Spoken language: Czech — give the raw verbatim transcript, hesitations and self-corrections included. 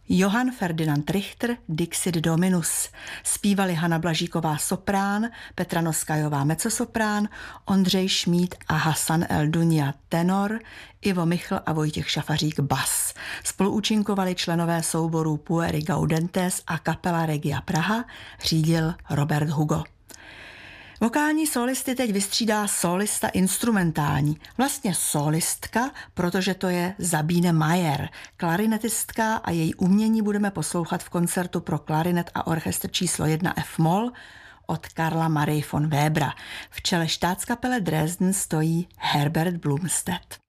Johann Ferdinand Richter, Dixit Dominus. Zpívali Hana Blažíková soprán, Petra Noskajová mezzosoprán, Ondřej Šmíd a Hasan El-Dunia tenor, Ivo Michl a Vojtěch Šafařík bas. Spoluúčinkovali členové souborů Pueri Gaudentes a Kapela Regia Praha, řídil Robert Hugo. Vokální solisty teď vystřídá solista instrumentální. Vlastně solistka, protože to je Sabine Mayer, klarinetistka, a její umění budeme poslouchat v koncertu pro klarinet a orchestr číslo jedna F-moll od Karla Marie von Webera. V čele štátskapele Dresden stojí Herbert Blumstedt.